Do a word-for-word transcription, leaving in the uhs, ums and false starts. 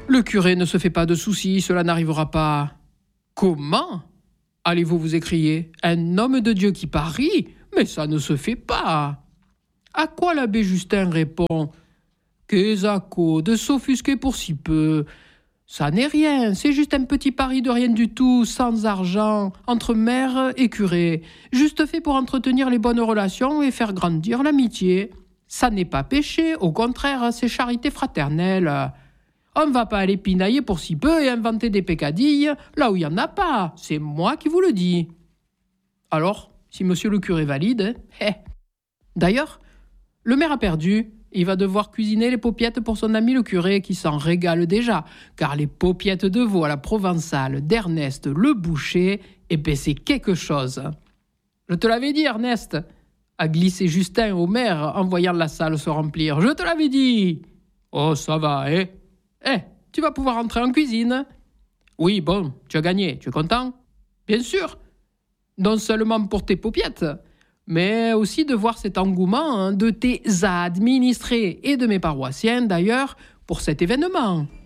Le curé ne se fait pas de soucis, cela n'arrivera pas. Comment ? Allez-vous vous écrier ? Un homme de Dieu qui parie ? Mais ça ne se fait pas. À quoi l'abbé Justin répond ? Qu'est-ce de s'offusquer pour si peu ? Ça n'est rien, c'est juste un petit pari de rien du tout, sans argent, entre maire et curé, juste fait pour entretenir les bonnes relations et faire grandir l'amitié. Ça n'est pas péché, au contraire, c'est charité fraternelle. On ne va pas aller pinailler pour si peu et inventer des peccadilles là où il n'y en a pas, c'est moi qui vous le dis. Alors, si monsieur le curé valide, eh. D'ailleurs, le maire a perdu. Il va devoir cuisiner les paupiettes pour son ami le curé qui s'en régale déjà, car les paupiettes de veau à la provençale d'Ernest le boucher, eh ben c'est quelque chose. Je te l'avais dit, Ernest, a glissé Justin au maire en voyant la salle se remplir. Je te l'avais dit. Oh, ça va, eh Eh, tu vas pouvoir entrer en cuisine. Oui, bon, tu as gagné, tu es content ? Bien sûr. Non seulement pour tes paupiettes, mais aussi de voir cet engouement de tes administrés et de mes paroissiens d'ailleurs pour cet événement.